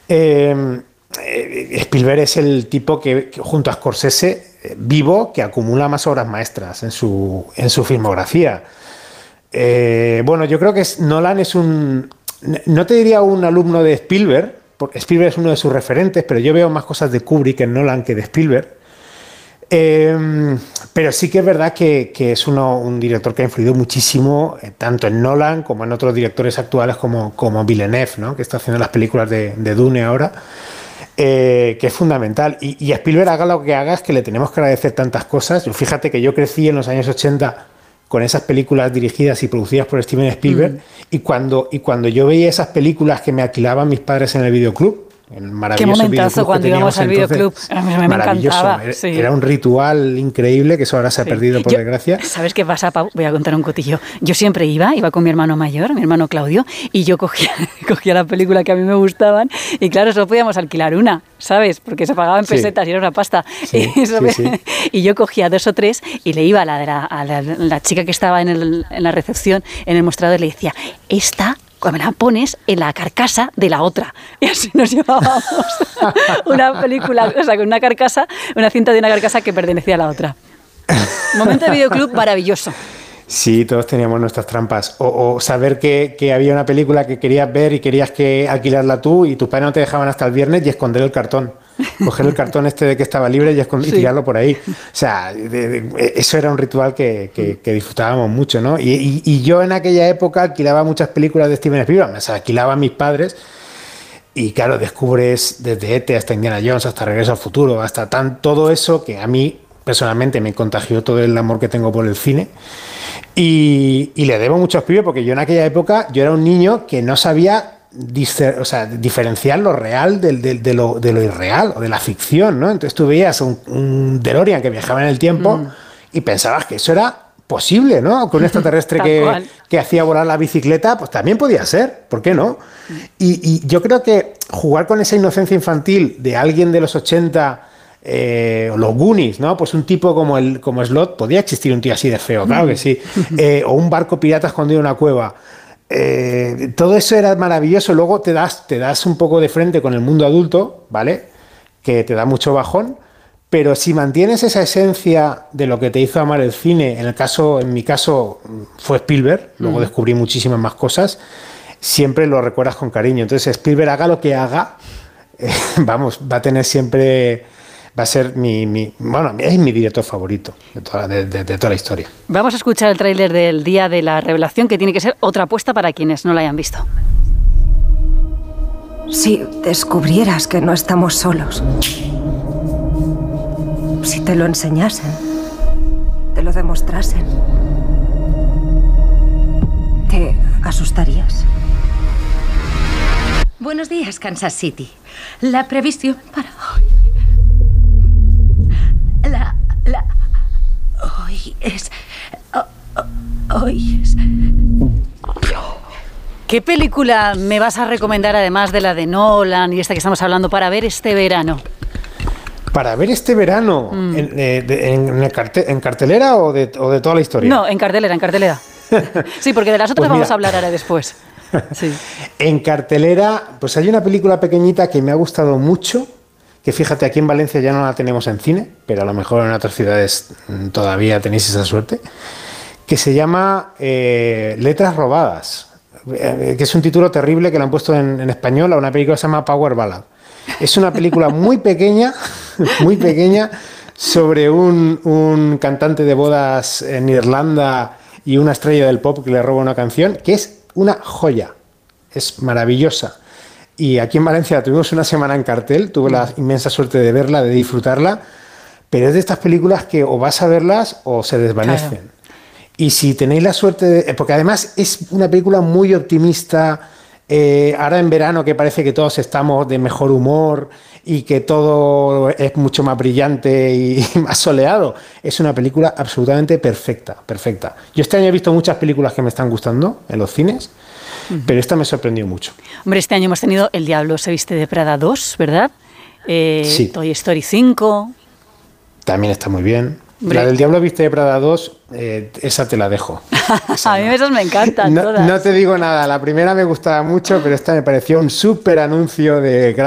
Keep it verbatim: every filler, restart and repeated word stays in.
Eh, Spielberg es el tipo que, que junto a Scorsese, eh, vivo, que acumula más obras maestras en su, en su filmografía. Eh, bueno, yo creo que es, Nolan es un... No te diría un alumno de Spielberg, porque Spielberg es uno de sus referentes, pero yo veo más cosas de Kubrick en Nolan que de Spielberg. Eh, pero sí que es verdad que, que es uno, un director que ha influido muchísimo, eh, tanto en Nolan como en otros directores actuales como, como Villeneuve, ¿no? Que está haciendo las películas de, de Dune ahora. Eh, que es fundamental. Y, y a Spielberg, haga lo que haga, es que le tenemos que agradecer tantas cosas. Yo, fíjate que yo crecí en los años ochenta con esas películas dirigidas y producidas por Steven Spielberg, mm. y, cuando, y cuando yo veía esas películas que me alquilaban mis padres en el videoclub, el maravilloso Qué momentazo cuando íbamos al videoclub. A mí me encantaba. Era, sí. era un ritual increíble que eso ahora se ha sí. perdido, por Yo, desgracia. ¿Sabes qué pasa, Pau? Voy a contar un cotillo. Yo siempre iba, iba con mi hermano mayor, mi hermano Claudio, y yo cogía, cogía la película que a mí me gustaban, y claro, solo podíamos alquilar una, ¿sabes? Porque se pagaba en pesetas sí. y era una pasta. Sí, y, sí, sí. y yo cogía dos o tres y le iba a la, de la, a la, la chica que estaba en, el, en la recepción, en el mostrador, y le decía, esta... me la pones en la carcasa de la otra. Y así nos llevábamos una película, o sea, con una carcasa, una cinta de una carcasa que pertenecía a la otra. Momento de videoclub maravilloso. Sí, todos teníamos nuestras trampas. O, o saber que, que había una película que querías ver y querías que alquilarla tú y tus padres no te dejaban hasta el viernes y esconder el cartón. Coger el cartón este de que estaba libre y, escond- sí. y tirarlo por ahí. O sea, de, de, eso era un ritual que, que, que disfrutábamos mucho, ¿no? Y, y, y yo en aquella época alquilaba muchas películas de Steven Spielberg, o sea, alquilaba a mis padres y claro, descubres desde E T hasta Indiana Jones, hasta Regreso al Futuro, hasta tan, todo eso que a mí personalmente me contagió todo el amor que tengo por el cine. Y, y le debo mucho a Spielberg porque yo en aquella época yo era un niño que no sabía discer, o sea, diferenciar lo real de, de, de, lo, de lo irreal o de la ficción, ¿no? Entonces tú veías un, un DeLorean que viajaba en el tiempo mm. y pensabas que eso era posible, ¿no? Que un extraterrestre que, que hacía volar la bicicleta, pues también podía ser, ¿por qué no? Y, y yo creo que jugar con esa inocencia infantil de alguien de los ochenta... Eh, o los Goonies, ¿no? Pues un tipo como el como Slot, podía existir un tío así de feo, claro que sí, eh, o un barco pirata escondido en una cueva. Eh, todo eso era maravilloso. Luego te das, te das un poco de frente con el mundo adulto, ¿vale? Que te da mucho bajón, pero si mantienes esa esencia de lo que te hizo amar el cine, en el caso, en mi caso fue Spielberg, luego mm. descubrí muchísimas más cosas, siempre lo recuerdas con cariño. Entonces Spielberg, haga lo que haga, eh, vamos, va a tener siempre... Va a ser mi, mi... Bueno, es mi director favorito de toda, de, de, de toda la historia. Vamos a escuchar el tráiler del día de la revelación, que tiene que ser otra apuesta para quienes no la hayan visto. Si descubrieras que no estamos solos, si te lo enseñasen, te lo demostrasen, ¿te asustarías? Buenos días, Kansas City. La previsión para hoy... La... la... Hoy es... Hoy es... ¿Qué película me vas a recomendar, además de la de Nolan y esta que estamos hablando, para ver este verano? ¿Para ver este verano? Mm. ¿En, eh, de, en, el cartel, ¿En cartelera o de, o de toda la historia? No, en cartelera, en cartelera. Sí, porque de las otras pues vamos mira. a hablar ahora después. Sí. En cartelera, pues hay una película pequeñita que me ha gustado mucho, que fíjate, aquí en Valencia ya no la tenemos en cine, pero a lo mejor en otras ciudades todavía tenéis esa suerte, que se llama eh, Letras robadas, eh, que es un título terrible que le han puesto en, en español a una película que se llama Power Ballad. Es una película muy pequeña, muy pequeña, sobre un, un cantante de bodas en Irlanda y una estrella del pop que le roba una canción, que es una joya, es maravillosa. Y aquí en Valencia tuvimos una semana en cartel, tuve la inmensa suerte de verla, de disfrutarla, pero es de estas películas que o vas a verlas o se desvanecen. Claro. Y si tenéis la suerte de... Porque además es una película muy optimista, eh, ahora en verano que parece que todos estamos de mejor humor y que todo es mucho más brillante y más soleado. Es una película absolutamente perfecta, perfecta. Yo este año he visto muchas películas que me están gustando en los cines, uh-huh. pero esta me sorprendió mucho. Hombre, este año hemos tenido El Diablo se viste de Prada dos, ¿verdad? Eh, sí. Toy Story cinco. También está muy bien. Hombre. La del Diablo viste de Prada dos, eh, esa te la dejo. Esa a mí no. esas me encantan no, todas. No te digo nada, la primera me gustaba mucho, pero esta me pareció un súper anuncio de...